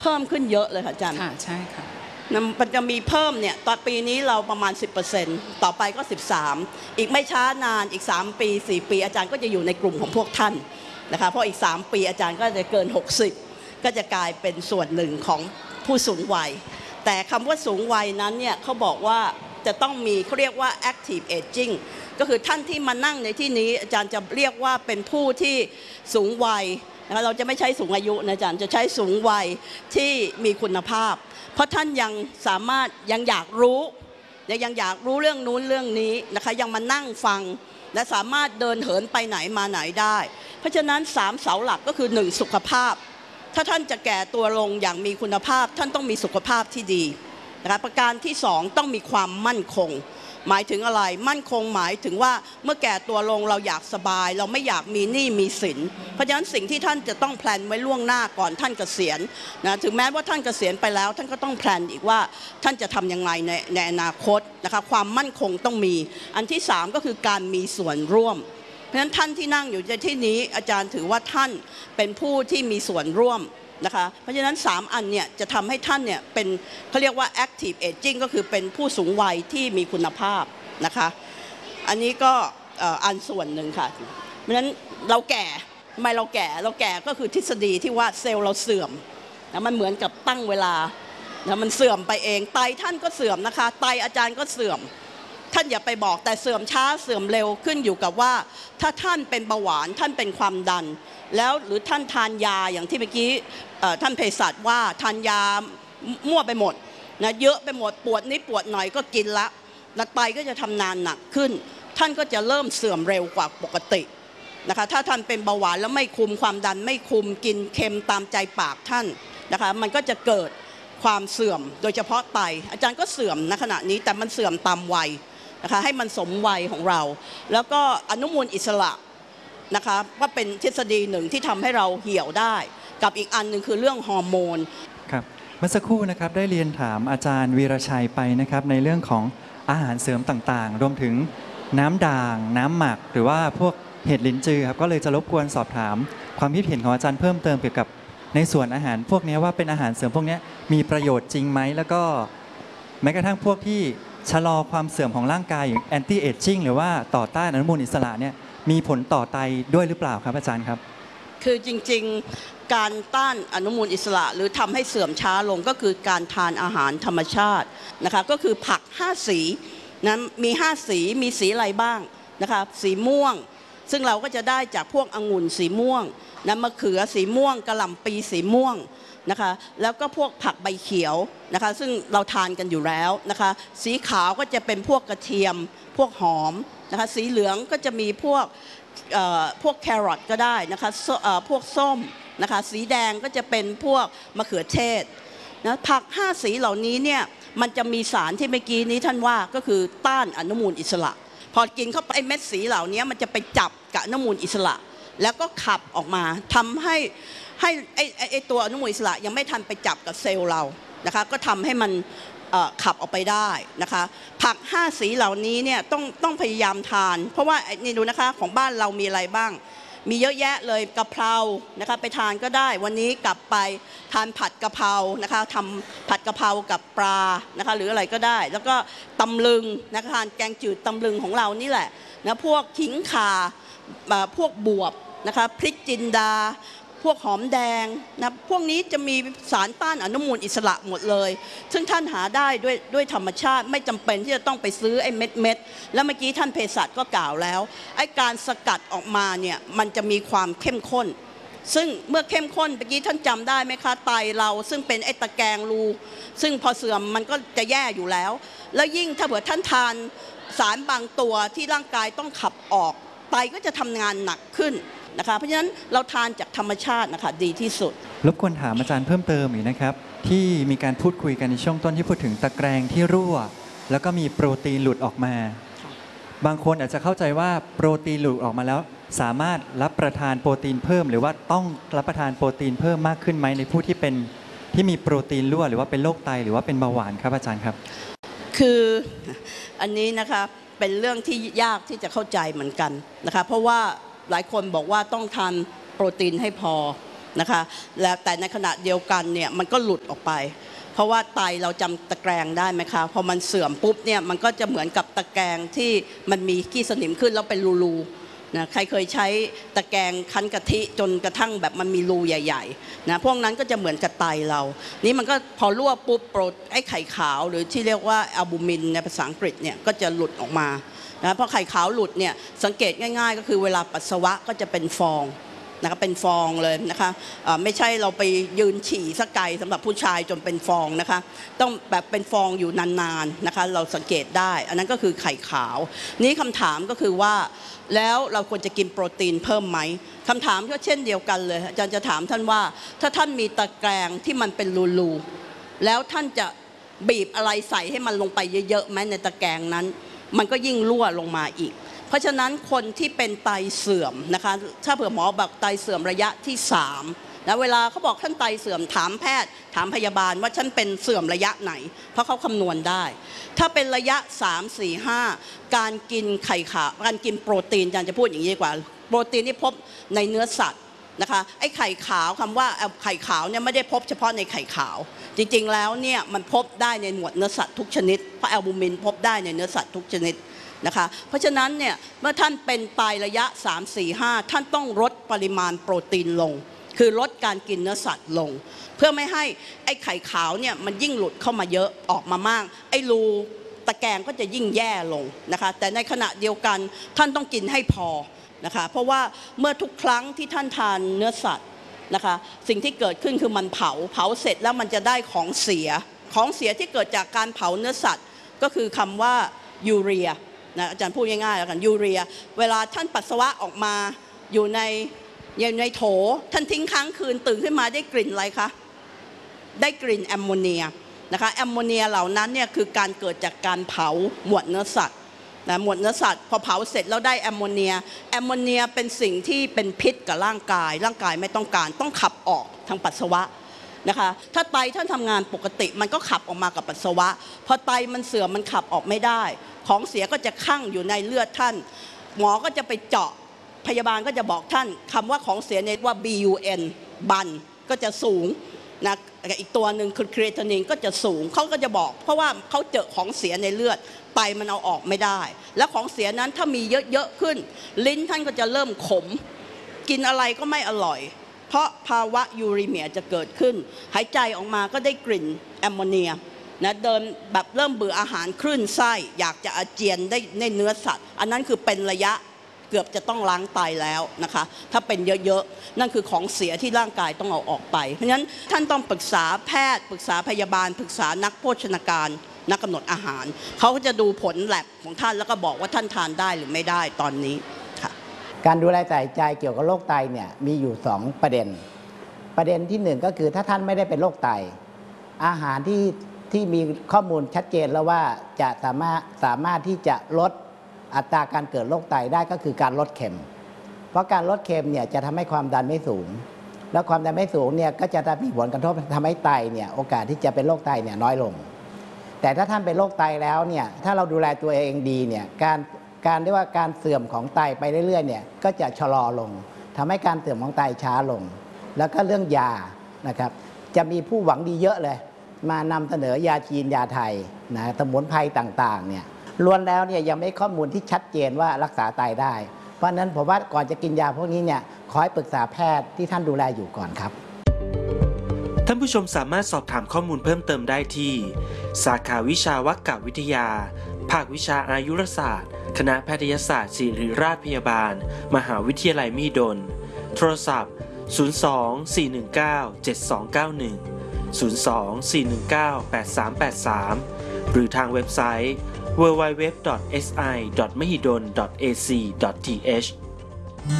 เพิ่มขึ้นเยอะเลยค่ะอาจารย์ใช่ค่ะมันจะมีเพิ่มเนี่ยตอนปีนี้เราประมาณ 10% ต่อไปก็ 13%อีกไม่ช้านานอีก3 ปี 4 ปีอาจารย์ก็จะอยู่ในกลุ่มของพวกท่านนะคะเพราะอีก3 ปีอาจารย์ก็จะเกิน60ก็จะกลายเป็นส่วนหนึ่งของผู้สูงวัยแต่คำว่าสูงวัยนั้นเนี่ยเขาบอกว่าจะต้องมีเขาเรียกว่า active aging ก็คือท่านที่มานั่งในที่นี้อาจารย์จะเรียกว่าเป็นผู้ที่สูงวัยนะคะเราจะไม่ใช้สูงอายุนะอาจารย์จะใช้สูงวัยที่มีคุณภาพเพราะท่านยังสามารถยังอยากรู้ยังอยากรู้เรื่องนู้นเรื่องนี้นะคะยังมานั่งฟังและสามารถเดินเหินไปไหนมาไหนได้เพราะฉะนั้น3 เสาหลักก็คือ1สุขภาพถ้าท่านจะแก่ตัวลงอย่างมีคุณภาพท่านต้องมีสุขภาพที่ดีนะคะประการที่2ต้องมีความมั่นคงหมายถึงอะไรมั่นคงหมายถึงว่าเมื่อแก่ตัวลงเราอยากสบายเราไม่อยากมีหนี้มีสินเพราะฉะนั้นสิ่งที่ท่านจะต้องแพลนไว้ล่วงหน้าก่อนท่านเกษียณนะถึงแม้ว่าท่านเกษียณไปแล้วท่านก็ต้องแพลนอีกว่าท่านจะทำยังไงในอนาคตนะคะความมั่นคงต้องมีอันที่3ก็คือการมีส่วนร่วมเพราะฉะนั้นท่านที่นั่งอยู่ในที่นี้อาจารย์ถือว่าท่านเป็นผู้ที่มีส่วนร่วมนะคะเพราะฉะนั้น3 อันเนี่ยจะทำให้ท่านเนี่ยเป็นเขาเรียกว่า active aging ก็คือเป็นผู้สูงวัยที่มีคุณภาพนะคะอันนี้ก็อันส่วนหนึ่งค่ะเพราะฉะนั้นเราแก่ทำไมเราแก่ก็คือทฤษฎีที่ว่าเซลล์เราเสื่อมนะมันเหมือนกับตั้งเวลานะมันเสื่อมไปเองไตท่านก็เสื่อมนะคะไตอาจารย์ก็เสื่อมท่านอย่าไปบอกแต่เสื่อมช้าเสื่อมเร็วขึ้นอยู่กับว่าถ้าท่านเป็นเบาหวานท่านเป็นความดันแล้วหรือท่านทานยาอย่างที่เมื่อกี้ท่านเภสัชว่าทานยามั่วไปหมดนะเยอะไปหมดปวดนิดปวดหน่อยก็กินละไตก็จะทำงานหนักขึ้นท่านก็จะเริ่มเสื่อมเร็วกว่าปกตินะคะถ้าท่านเป็นเบาหวานแล้วไม่คุมความดันไม่คุมกินเค็มตามใจปากท่านนะคะมันก็จะเกิดความเสื่อมโดยเฉพาะไตอาจารย์ก็เสื่อมณขณะนี้แต่มันเสื่อมตามวัยนะคะให้มันสมวัยของเราแล้วก็อนุมูลอิสระนะคะว่าเป็นทฤษฎีหนึ่งที่ทำให้เราเหี่ยวได้กับอีกอันหนึ่งคือเรื่องฮอร์โมนครับเมื่อสักครู่นะครับได้เรียนถามอาจารย์วีรชัยไปนะครับในเรื่องของอาหารเสริมต่างๆรวมถึงน้ำด่างน้ำหมักหรือว่าพวกเห็ดลิ้นจือครับก็เลยจะรบกวนสอบถามความคิดเห็นของอาจารย์เพิ่มเติมเกี่ยวกับในส่วนอาหารพวกนี้ว่าเป็นอาหารเสริมพวกนี้มีประโยชน์จริงไหมแล้วก็แม้กระทั่งพวกที่ชะลอความเสื่อมของร่างกายอย่างแอนตี้เอจจิ้งหรือว่าต่อต้านอนุมูลอิสระเนี่ยมีผลต่อไตด้วยหรือเปล่าครับอาจารย์ครับคือจริงๆการต้านอนุมูลอิสระหรือทำให้เสื่อมช้าลงก็คือการทานอาหารธรรมชาตินะคะก็คือผัก5 สีนะมี5 สีมีสีอะไรบ้างนะคะสีม่วงซึ่งเราก็จะได้จากพวกองุ่นสีม่วงนะมะเขือสีม่วงกะหล่ำปีสีม่วงนะคะแล้วก็พวกผักใบเขียวนะคะซึ่งเราทานกันอยู่แล้วนะคะสีขาวก็จะเป็นพวกกระเทียมพวกหอมนะคะสีเหลืองก็จะมีพวกแครอทก็ได้นะคะพวกส้มนะคะสีแดงก็จะเป็นพวกมะเขือเทศนะผัก5 สีเหล่านี้เนี่ยมันจะมีสารที่เมื่อกี้นี้ท่านว่าก็คือต้านอนุมูลอิสระพอกินเข้าไปเม็ดสีเหล่านี้มันจะไปจับกับอนุมูลอิสระแล้วก็ขับออกมาทำให้ตัวอนุมูลอิสระยังไม่ทันไปจับกับเซลล์เรานะคะก็ทำให้มันขับออกไปได้นะคะผัก5 สีเหล่านี้เนี่ยต้องพยายามทานเพราะว่านี่ดูนะคะของบ้านเรามีอะไรบ้างมีเยอะแยะเลยกะเพรานะคะไปทานก็ได้วันนี้กลับไปทานผัดกะเพรานะคะทำผัดกะเพรากับปลานะคะหรืออะไรก็ได้แล้วก็ตำลึงนะคะทานแกงจืดตำลึงของเรานี่แหละนะพวกขิงข่าพวกบวบนะคะพริกจินดาพวกหอมแดงนะพวกนี้จะมีสารต้านอนุมูลอิสระหมดเลยซึ่งท่านหาได้ด้วยธรรมชาติไม่จำเป็นที่จะต้องไปซื้อไอ้เม็ดแล้วเมื่อกี้ท่านเภสัชก็กล่าวแล้วไอ้การสกัดออกมาเนี่ยมันจะมีความเข้มข้นซึ่งเมื่อเข้มข้นเมื่อกี้ท่านจำได้ไหมคะไตเราซึ่งเป็นไอ้ตะแกรงรูซึ่งพอเสื่อมมันก็จะแย่อยู่แล้วแล้วยิ่งถ้าเผื่อท่านทานสารบางตัวที่ร่างกายต้องขับออกไตก็จะทำงานหนักขึ้นนะคะเพราะฉะนั้นเราทานจากธรรมชาตินะคะดีที่สุดรบกวนถามอาจารย์เพิ่มเติมอีกนะครับที่มีการพูดคุยกันในช่วงต้นที่พูดถึงตะแกรงที่รั่วแล้วก็มีโปรตีนหลุดออกมาบางคนอาจจะเข้าใจว่าโปรตีนหลุดออกมาแล้วสามารถรับประทานโปรตีนเพิ่มหรือว่าต้องรับประทานโปรตีนเพิ่มมากขึ้นไหมในผู้ที่มีโปรตีนรั่วหรือว่าเป็นโรคไตหรือว่าเป็นเบาหวานครับอาจารย์ครับคืออันนี้นะคะเป็นเรื่องที่ยากที่จะเข้าใจเหมือนกันนะคะเพราะว่าหลายคนบอกว่าต้องทานโปรตีนให้พอนะคะแล้วแต่ในขณะเดียวกันเนี่ยมันก็หลุดออกไป เพราะว่าไตเราจำตะแกรงได้ไหมคะพอมันเสื่อมปุ๊บเนี่ยมันก็จะเหมือนกับตะแกรงที่มันมีขี้สนิมขึ้นแล้วเป็นรูๆนะใครเคยใช้ตะแกรงคั้นกะทิจนกระทั่งแบบมันมีรูใหญ่ๆนะพวกนั้นก็จะเหมือนกับไตเรานี่มันก็พอรั่วปุ๊บไอ้ไข่ขาวหรือที่เรียกว่าแอลบูมินในภาษาอังกฤษเนี่ยก็จะหลุดออกมานะพอไข่ขาวหลุดเนี่ยสังเกตง่ายๆก็คือเวลาปัสสาวะก็จะเป็นฟองนะคะเป็นฟองเลยนะคะไม่ใช่เราไปยืนฉี่สักไกลสำหรับผู้ชายจนเป็นฟองนะคะต้องแบบเป็นฟองอยู่นานๆนะคะเราสังเกตได้อันนั้นก็คือไข่ขาวนี้คำถามก็คือว่าแล้วเราควรจะกินโปรตีนเพิ่มไหมคำถามก็เช่นเดียวกันเลยอาจารย์จะถามท่านว่าถ้าท่านมีตะแกรงที่มันเป็นรูๆแล้วท่านจะบีบอะไรใส่ให้มันลงไปเยอะๆไหมในตะแกรงนั้นมันก็ยิ่งรั่วลงมาอีกเพราะฉะนั้นคนที่เป็นไตเสื่อมนะคะถ้าเผื่อหมอบอกไตเสื่อมระยะที่3นะเวลาเขาบอกท่านไตเสื่อมถามแพทย์ถามพยาบาลว่าฉันเป็นเสื่อมระยะไหนเพราะเขาคำนวณได้ถ้าเป็นระยะ3 4 5การกินไข่ขาวการกินโปรตีนอาจารย์จะพูดอย่างนี้ดีกว่าโปรตีนที่พบในเนื้อสัตว์นะคะไอ้ไข่ขาวคำว่าไข่ขาวเนี่ยไม่ได้พบเฉพาะในไข่ขาวจริงๆแล้วเนี่ยมันพบได้ในหมวดเนื้อสัตว์ทุกชนิดเพราะแอลบูมินพบได้ในเนื้อสัตว์ทุกชนิดนะคะเพราะฉะนั้นเนี่ยเมื่อท่านเป็นไตระยะ3 4 5ท่านต้องลดปริมาณโปรตีนลงคือลดการกินเนื้อสัตว์ลงเพื่อไม่ให้ไอ้ไข่ขาวเนี่ยมันยิ่งหลุดเข้ามาเยอะออกมามากไอ้รูตะแกรงก็จะยิ่งแย่ลงนะคะแต่ในขณะเดียวกันท่านต้องกินให้พอนะคะเพราะว่าเมื่อทุกครั้งที่ท่านทานเนื้อสัตว์นะคะสิ่งที่เกิดขึ้นคือมันเผาเสร็จแล้วมันจะได้ของเสียที่เกิดจากการเผาเนื้อสัตว์ก็คือคำว่ายูเรียนะอาจารย์พูดง่ายๆแล้วกันยูเรียเวลาท่านปัสสาวะออกมาอยู่ในโถท่านทิ้งค้างคืนตื่นขึ้นมาได้กลิ่นอะไรคะได้กลิ่นแอมโมเนียนะคะแอมโมเนียเหล่านั้นเนี่ยคือการเกิดจากการเผาหมวดเนื้อสัตว์นะหมวดเนื้อสัตว์พอเผาเสร็จแล้วได้แอมโมเนียเป็นสิ่งที่เป็นพิษกับร่างกายไม่ต้องการต้องขับออกทางปัสสาวะนะคะถ้าไตท่านทำงานปกติมันก็ขับออกมากับปัสสาวะพอไตมันเสื่อมมันขับออกไม่ได้ของเสียก็จะคั่งอยู่ในเลือดท่านหมอก็จะไปเจาะพยาบาลก็จะบอกท่านคำว่าของเสียในว่า BUN บันก็จะสูงนะอีกตัวหนึ่งคือครีเอทินินก็จะสูงเขาก็จะบอกเพราะว่าเขาเจอของเสียในเลือดไตมันเอาออกไม่ได้แล้วของเสียนั้นถ้ามีเยอะๆขึ้นลิ้นท่านก็จะเริ่มขมกินอะไรก็ไม่อร่อยเพราะภาวะยูรีเมียจะเกิดขึ้นหายใจออกมาก็ได้กลิ่นแอมโมเนียนะเดินแบบเริ่มเบื่ออาหารคลื่นไส้อยากจะอาเจียนได้ในเนื้อสัตว์อันนั้นคือเป็นระยะเกือบจะต้องล้างไตแล้วนะคะถ้าเป็นเยอะๆนั่นคือของเสียที่ร่างกายต้องเอาออกไปเพราะฉะนั้นท่านต้องปรึกษาแพทย์ปรึกษาพยาบาลปรึกษานักโภชนาการนักกำหนดอาหารเขาก็จะดูผลแลบของท่านแล้วก็บอกว่าท่านทานได้หรือไม่ได้ตอนนี้ค่ะการดูแลใส่ใจเกี่ยวกับโรคไตเนี่ยมีอยู่2ประเด็นที่1ก็คือถ้าท่านไม่ได้เป็นโรคไตอาหารที่มีข้อมูลชัดเจนแล้วว่าจะสามารถที่จะลดอัตราการเกิดโรคไตได้ก็คือการลดเค็มเพราะการลดเค็มเนี่ยจะทำให้ความดันไม่สูงแล้วความดันไม่สูงเนี่ยก็จะมีผลกระทบทำให้ไตเนี่ยโอกาสที่จะเป็นโรคไตเนี่ยน้อยลงแต่ถ้าท่านเป็นโรคไตแล้วเนี่ยถ้าเราดูแลตัวเองดีเนี่ยการเรียกว่าการเสื่อมของไตไปเรื่อยๆเนี่ยก็จะชะลอลงทำให้การเสื่อมของไตช้าลงแล้วก็เรื่องยานะครับจะมีผู้หวังดีเยอะเลยมานำเสนอยาจีนยาไทยนะสมุนไพรต่างๆเนี่ยล้วนแล้วเนี่ยยังไม่ข้อมูลที่ชัดเจนว่ารักษาไตได้เพราะฉะนั้นผมว่าก่อนจะกินยาพวกนี้เนี่ยขอให้ปรึกษาแพทย์ที่ท่านดูแลอยู่ก่อนครับท่านผู้ชมสามารถสอบถามข้อมูลเพิ่มเติมได้ที่สาขาวิชาวัควิทยาภาควิชาอายุรศาสตร์คณะแพทยศาสตร์ศิริราชพยาบาลมหาวิทยาลัยมหิดลโทรศัพท์02-419-7291 02-419-8383 หรือทางเว็บไซต์ www.si.mahidol.ac.th